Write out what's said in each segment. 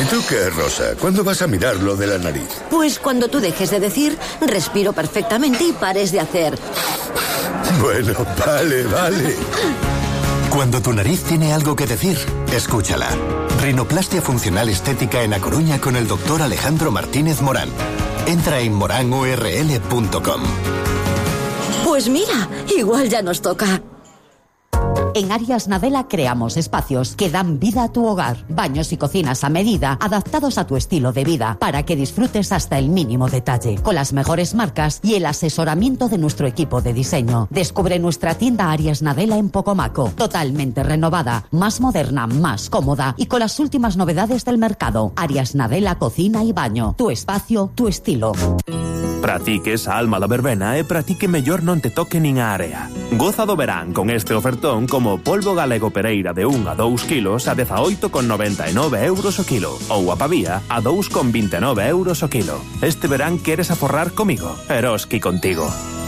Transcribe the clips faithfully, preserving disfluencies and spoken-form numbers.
tú qué, Rosa? ¿Cuándo vas a mirar lo de la nariz? Pues cuando tú dejes de decir, respiro perfectamente y pares de hacer. Bueno, vale, vale. Cuando tu nariz tiene algo que decir, escúchala. Rinoplastia funcional estética en A Coruña con el doctor Alejandro Martínez Morán. Entra en morán u r l punto com. Pues mira, igual ya nos toca. En Arias Nadela creamos espacios que dan vida a tu hogar. Baños y cocinas a medida, adaptados a tu estilo de vida, para que disfrutes hasta el mínimo detalle, con las mejores marcas y el asesoramiento de nuestro equipo de diseño. Descubre nuestra tienda Arias Nadela en Pocomaco, totalmente renovada, más moderna, más cómoda y con las últimas novedades del mercado. Arias Nadela Cocina y Baño. Tu espacio, tu estilo. Para ti que esa alma da verbena e para ti que mellor non te toque nin a area. Goza do verán con este ofertón como polvo galego Pereira de un a dous kilos a dezaoito con noventa e nove euros o kilo ou a pavía a dous con vinte e nove euros o kilo. Este verán queres aforrar comigo? Eroski contigo.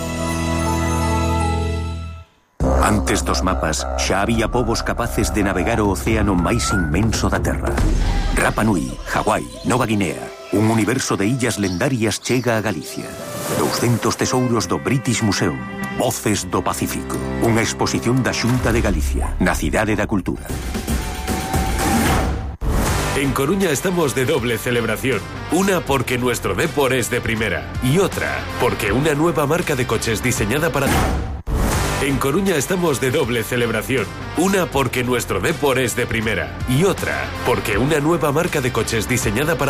Antes dos mapas, xa había povos capaces de navegar o océano máis inmenso da Terra. Rapa Nui, Hawái, Nova Guinea. Un universo de illas lendarias chega a Galicia. douscentos tesouros do British Museum. Voces do Pacífico. Unha exposición da Xunta de Galicia, na Cidade da Cultura. En Coruña estamos de doble celebración. Una porque nuestro Depor es de primera y otra porque una nueva marca de coches diseñada para... En Coruña estamos de doble celebración. Una porque nuestro Depor es de primera y otra porque una nueva marca de coches diseñada para...